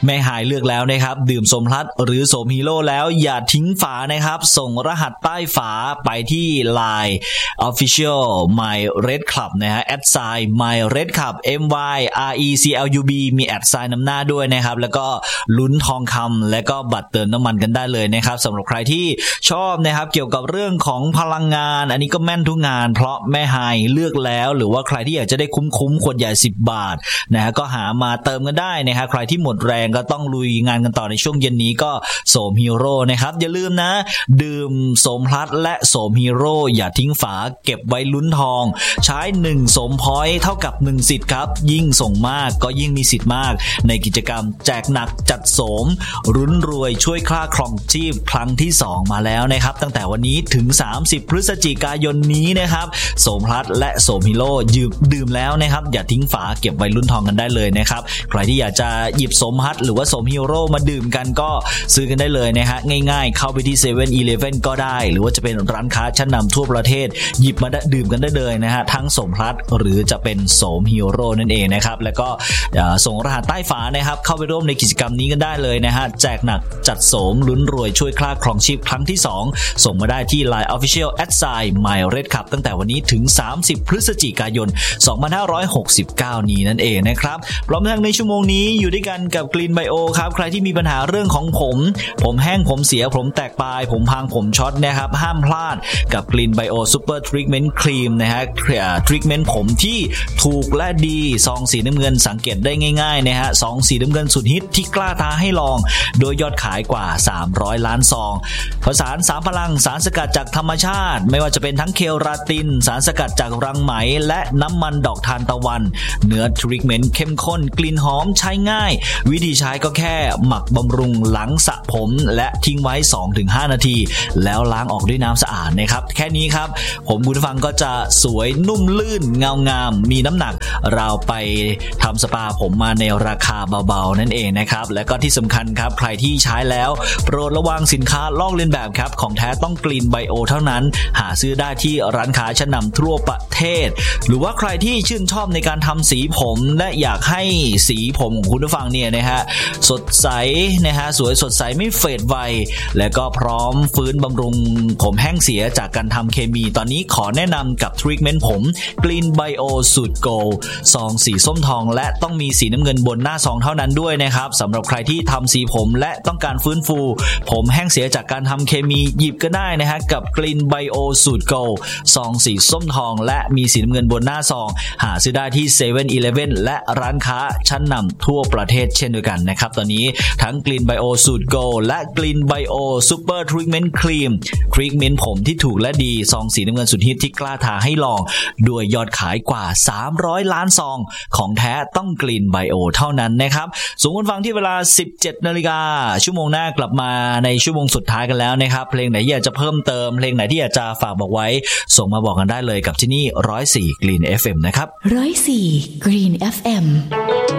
แม่หายเลือกแล้วนะครับดื่มโสมพลัสหรือโสมฮีโร่แล้วอย่าทิ้งฝานะครับส่งรหัสใต้ฝาไปที่ LINE Official My Red Club นะฮะ @My Red Club MYRECLUB มีแอดไซน์นำหน้าด้วยนะครับแล้วก็ลุ้นทองคำและก็บัตรเติมน้ำมันกันได้เลยนะครับสำหรับใครที่ชอบนะครับเกี่ยวกับเรื่องของพลังงานอันนี้ก็แม่นทุกงานเพราะแม่ไฮเลือกแล้วหรือว่าใครที่อยากจะได้คุ้มขวดใหญ่10 บาทนะฮะก็หามาเติมกันได้นะครับใครที่หมดแรงก็ต้องลุยงานกันต่อในช่วงเย็นนี้ก็โสมฮีโร่นะครับอย่าลืมนะดื่มโสมพลัสและโสมฮีโร่อย่าทิ้งฝาเก็บไว้ลุ้นทองใช้1โสมพอยต์เท่ากับ1สิทธิ์ครับยิ่งส่งมากก็ยิ่งมีสิทธิ์มากในกิจกรรมแจกหนักจัดโสมรุ้นรวยช่วยค่าครองชีพครั้งที่2มาแล้วนะครับตั้งแต่วันนี้ถึง30พฤศจิกายนนี้นะครับโสมพลัสและโสมฮีโร่ดื่มแล้วนะครับอย่าทิ้งฝาเก็บไว้ลุ้นทองกันได้เลยนะครับใครที่อยากจะหยิบโสมพลัสหรือว่าโสมฮีโร่มาดื่มกันก็ซื้อกันได้เลยนะฮะง่ายๆเข้าไปที่ 7-Eleven ก็ได้หรือว่าจะเป็นร้านค้าชั้นนำทั่วประเทศหยิบมาดื่มกันได้เลยนะฮะทั้งโสมพลัสหรือจะเป็นโสมฮีโร่นั่นเองนะครับแล้วก็ส่งรหัสใต้ฝานะครับเข้าไปร่วมในกิจกรรมนี้กันได้เลยนะฮะแจกหนักจัดโสมลุ้นรวยช่วยค่าครองชีพครั้งที่2ส่งมาได้ที่ LINE Official @My Red Club ตั้งแต่วันนี้ถึง30พฤศจิกายน2569นี้นั่นเองนะครับพร้อมทั้งในชั่วโมงนี้อยู่ด้วยกันกับ Green Bio ครับใครที่มีปัญหาเรื่องของผมแห้งผมเสียผมแตกปลายผมพังผมช็อตนะครับห้ามพลาดกับ Green Bio Super Treatment Cream นะฮะtreatment ผมที่ถูกและดีซองสีน้ำเงินสังเกตได้ง่ายๆนะฮะซองสีน้ำเงินสุดฮิตที่กล้าท้าให้ลองโดยยอดขายกว่า300ล้านซองผสาน3พลังสารสกัดจากธรรมชาติไม่ว่าจะเป็นทั้งเคราตินสารสกัดจากรังไหมและน้ำมันดอกทานตะวันเนื้อทรีทเมนต์เข้มข้นกลิ่นหอมใช้ง่ายวิธีใช้ก็แค่หมักบำรุงหลังสระผมและทิ้งไว้ 2-5 นาทีแล้วล้างออกด้วยน้ำสะอาดนะครับแค่นี้ครับผมคุณผู้ฟังก็จะสวยนุ่มลื่นเงางามมีน้ำหนักเราไปทำสปาผมมาในราคาเบาๆนั่นเองนะครับและก็ที่สำคัญครับใครที่ใช้แล้วโปรดระวังสินค้าลอกเลียนแบบครับของแท้ต้อง Green Bio เท่านั้นหาซื้อได้ที่ร้านค้าชั้นนำทั่วประเทศหรือว่าใครที่ชื่นชอบในการทำสีผมและอยากให้สีผมของคุณผู้ฟังเนี่ยนะฮะสดใสนะฮะสวยสดใสไม่เฟดไวและก็พร้อมฟื้นบำรุงผมแห้งเสียจากการทำเคมีตอนนี้ขอแนะนำกับทรีทเมนต์ผม Green Bio สูตรโกลซองสีส้มทองและต้องมีสีน้ำเงินบนหน้าซองเท่านั้นด้วยนะครับสำหรับใครที่ทำสีผมและต้องการฟื้นฟูผมแห้งเสียจากการทำเคมีหยิบก็ได้นะฮะกับ Green Bio สูตรโกลซองสีส้มทองและมีสีน้ำเงินบนหน้าซองหาซื้อได้ที่ 7-Eleven และร้านค้าชั้นนำทั่วประเทศเช่นเดียวกันนะครับตอนนี้ทั้ง Green Bio สูตรโกลและ Green Bio Super Treatment Cream ทรีทเมนต์ผมที่ถูกและดีซองสีน้ำเงินสุดฮิตที่กล้าท้าให้ลองด้วยยอดขายกว่า300ล้านซองของแท้ต้อง Green Bio เท่านั้นนะครับส่งคุณฟังที่เวลา 17 นาฬิกาชั่วโมงหน้ากลับมาในชั่วโมงสุดท้ายกันแล้วนะครับเพลงไหนที่อยากจะเพิ่มเติมเพลงไหนที่อยากจะฝากบอกไว้ส่งมาบอกกันได้เลยกับที่นี่104 Green FM นะครับ 104 Green FM